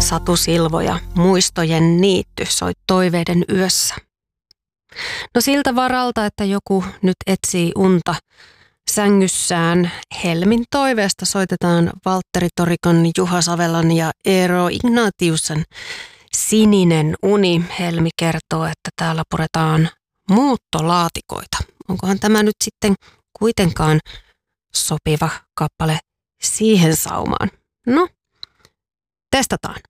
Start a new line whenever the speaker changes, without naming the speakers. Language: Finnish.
Satu Silvo ja Muistojen niitty soi toiveiden yössä. No siltä varalta, että joku nyt etsii unta sängyssään, Helmin toiveesta soitetaan Valtteri Torikan, Juha Savelan ja Eero Ignatiusen Sininen uni. Helmi kertoo, että täällä puretaan muuttolaatikoita. Onkohan tämä nyt sitten kuitenkaan sopiva kappale siihen saumaan? No, testataan.